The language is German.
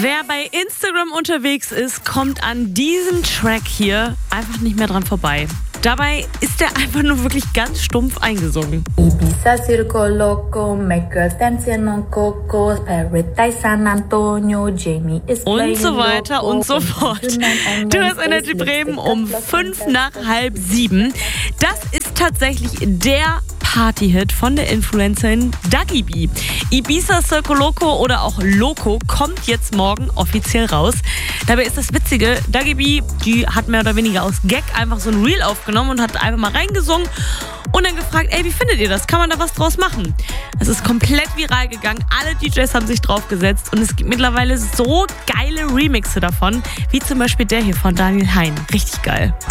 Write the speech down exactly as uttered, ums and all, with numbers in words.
Wer bei Instagram unterwegs ist, kommt an diesem Track hier einfach nicht mehr dran vorbei. Dabei ist er einfach nur wirklich ganz stumpf eingesungen. Ibiza, Circo Loco, make girls dance in Monaco, Paradise, San Antonio, Jamie is und so weiter und so fort. Du hörst Energy Bremen um fünf nach halb sieben. Das ist tatsächlich der Party-Hit von der Influencerin Dagi B. Ibiza, Circo Loco oder auch Loco kommt jetzt morgen offiziell raus. Dabei ist das Witzige, Dagi B, die hat mehr oder weniger aus Gag einfach so ein Reel aufgenommen und hat einfach mal reingesungen und dann gefragt, ey, wie findet ihr das? Kann man da was draus machen? Es ist komplett viral gegangen, alle D Js haben sich draufgesetzt und es gibt mittlerweile so geile Remixe davon, wie zum Beispiel der hier von Daniel Hein. Richtig geil.